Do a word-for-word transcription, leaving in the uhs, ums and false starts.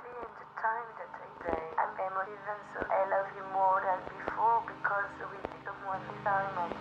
exactly in the time that I die. I'm emotive and so I love you more than before because we become one time.